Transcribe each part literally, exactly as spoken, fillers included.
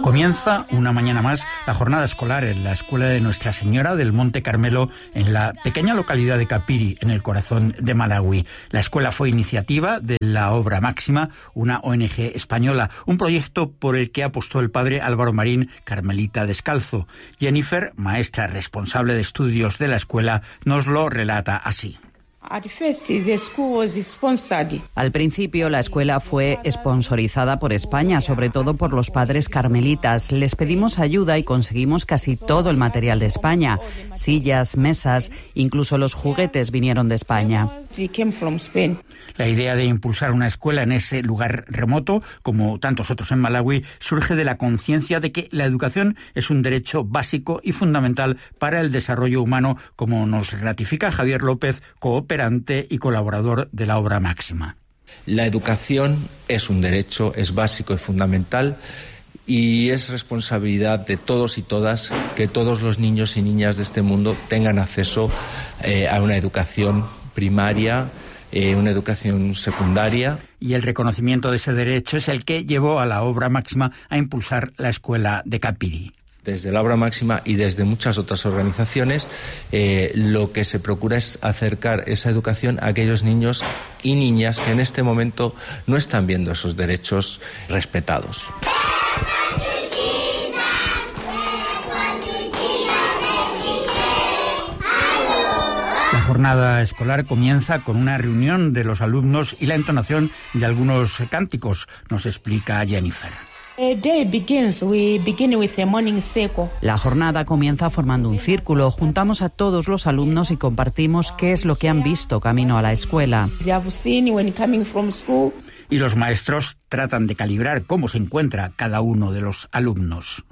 Comienza una mañana más la jornada escolar en la Escuela de Nuestra Señora del Monte Carmelo en la pequeña localidad de Capiri, en el corazón de Malawi. La escuela fue iniciativa de la Obra Máxima, una O N G española, un proyecto por el que apostó el padre Álvaro Marín, carmelita descalzo. Jennifer, maestra responsable de estudios de la escuela, nos lo relata así. Al principio la escuela fue sponsorizada por España, sobre todo por los padres carmelitas. Les pedimos ayuda y conseguimos casi todo el material de España. Sillas, mesas, incluso los juguetes vinieron de España. La idea de impulsar una escuela en ese lugar remoto, como tantos otros en Malawi, surge de la conciencia de que la educación es un derecho básico y fundamental para el desarrollo humano, como nos ratifica Javier López, cooperante y colaborador de la Obra Máxima. La educación es un derecho, es básico y fundamental, y es responsabilidad de todos y todas que todos los niños y niñas de este mundo tengan acceso eh, a una educación primaria, eh, una educación secundaria. Y el reconocimiento de ese derecho es el que llevó a la Obra Máxima a impulsar la escuela de Capiri. Desde la Obra Máxima y desde muchas otras organizaciones, eh, lo que se procura es acercar esa educación a aquellos niños y niñas que en este momento no están viendo esos derechos respetados. La jornada escolar comienza con una reunión de los alumnos y la entonación de algunos cánticos, nos explica Jennifer. La jornada comienza formando un círculo. Juntamos a todos los alumnos y compartimos qué es lo que han visto camino a la escuela. Y los maestros tratan de calibrar cómo se encuentra cada uno de los alumnos.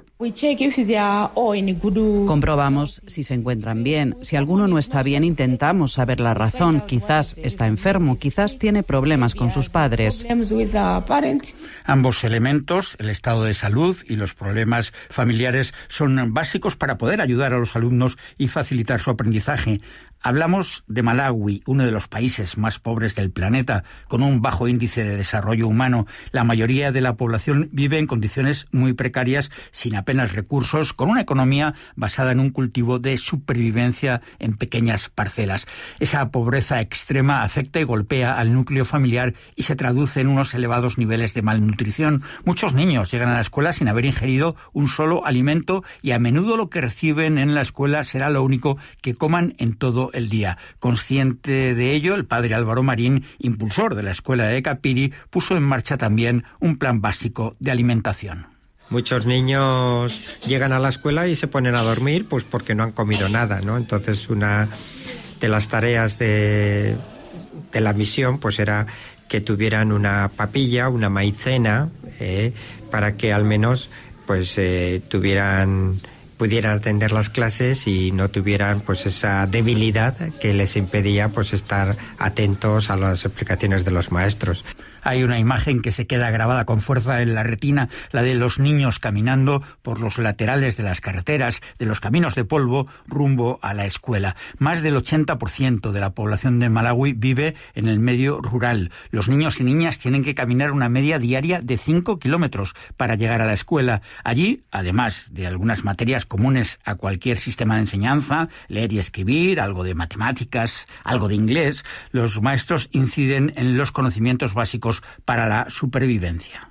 Comprobamos si se encuentran bien. Si alguno no está bien, intentamos saber la razón. Quizás está enfermo, quizás tiene problemas con sus padres. Ambos elementos, el estado de salud y los problemas familiares, son básicos para poder ayudar a los alumnos y facilitar su aprendizaje. Hablamos de Malawi, uno de los países más pobres del planeta, con un bajo índice de desarrollo humano. La mayoría de la población vive en condiciones muy precarias, sin apenas recursos, con una economía basada en un cultivo de supervivencia en pequeñas parcelas. Esa pobreza extrema afecta y golpea al núcleo familiar y se traduce en unos elevados niveles de malnutrición. Muchos niños llegan a la escuela sin haber ingerido un solo alimento y a menudo lo que reciben en la escuela será lo único que coman en todo el día. Consciente de ello, el padre Álvaro Marín, impulsor de la escuela de Capiri, puso en marcha también un plan básico de alimentación. Muchos niños llegan a la escuela y se ponen a dormir pues porque no han comido nada, ¿no? Entonces una de las tareas de, de la misión pues era que tuvieran una papilla, una maicena, eh, para que al menos pues eh, tuvieran pudieran atender las clases y no tuvieran pues esa debilidad que les impedía pues estar atentos a las explicaciones de los maestros. Hay una imagen que se queda grabada con fuerza en la retina, la de los niños caminando por los laterales de las carreteras, de los caminos de polvo, rumbo a la escuela. Más del ochenta por ciento de la población de Malawi vive en el medio rural. Los niños y niñas tienen que caminar una media diaria de cinco kilómetros para llegar a la escuela. Allí, además de algunas materias comunes a cualquier sistema de enseñanza, leer y escribir, algo de matemáticas, algo de inglés, los maestros inciden en los conocimientos básicos para la supervivencia.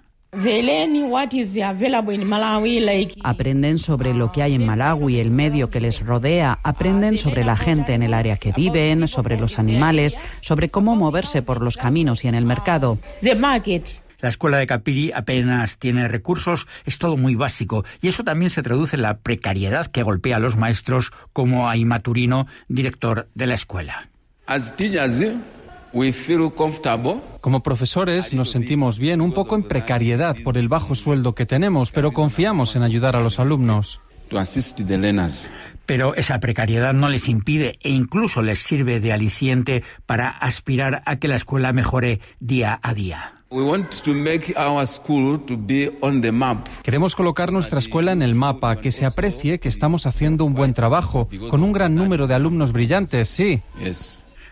Aprenden sobre lo que hay en Malawi, el medio que les rodea, aprenden sobre la gente en el área que viven, sobre los animales, sobre cómo moverse por los caminos y en el mercado. La escuela de Capiri apenas tiene recursos, es todo muy básico, y eso también se traduce en la precariedad que golpea a los maestros, como a Imaturino, director de la escuela. As teachers, we feel comfortable. Como profesores nos sentimos bien, un poco en precariedad por el bajo sueldo que tenemos, pero confiamos en ayudar a los alumnos. To assist the learners. Pero esa precariedad no les impide e incluso les sirve de aliciente para aspirar a que la escuela mejore día a día. We want to make our school to be on the map. Queremos colocar nuestra escuela en el mapa, que se aprecie que estamos haciendo un buen trabajo, con un gran número de alumnos brillantes, sí. Yes.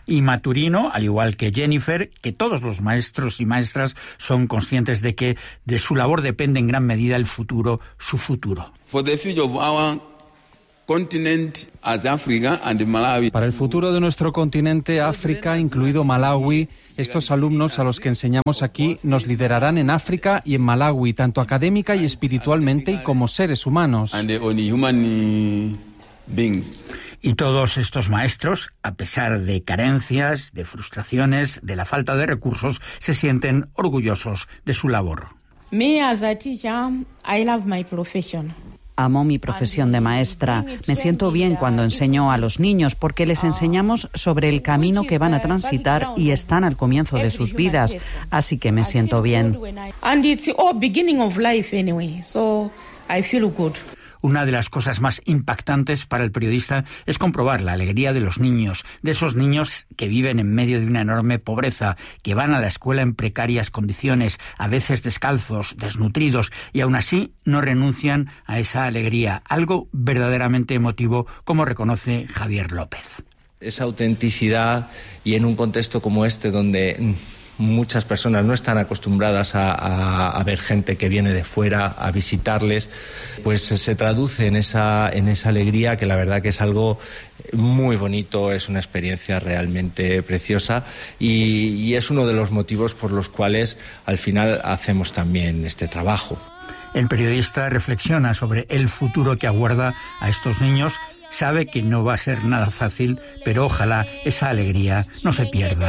Y Maturino, al igual que Jennifer, que todos los maestros y maestras son conscientes de que de su labor depende en gran medida el futuro, su futuro. For the future of our continent as Africa and Malawi. Para el futuro de nuestro continente, África, incluido Malawi, estos alumnos a los que enseñamos aquí nos liderarán en África y en Malawi, tanto académica y espiritualmente y como seres humanos. And on human beings. Y todos estos maestros, a pesar de carencias, de frustraciones, de la falta de recursos, se sienten orgullosos de su labor. Me as a teacher, I love my profession. Amo mi profesión de maestra. Me siento bien cuando enseño a los niños porque les enseñamos sobre el camino que van a transitar y están al comienzo de sus vidas. Así que me siento bien. And it's all beginning of life anyway, so I feel good. Una de las cosas más impactantes para el periodista es comprobar la alegría de los niños, de esos niños que viven en medio de una enorme pobreza, que van a la escuela en precarias condiciones, a veces descalzos, desnutridos, y aún así no renuncian a esa alegría, algo verdaderamente emotivo, como reconoce Javier López. Esa autenticidad, y en un contexto como este donde muchas personas no están acostumbradas a, a, a ver gente que viene de fuera a visitarles, pues se traduce en esa, en esa alegría que la verdad que es algo muy bonito, es una experiencia realmente preciosa y, y es uno de los motivos por los cuales al final hacemos también este trabajo. El periodista reflexiona sobre el futuro que aguarda a estos niños. Sabe que no va a ser nada fácil, pero ojalá esa alegría no se pierda.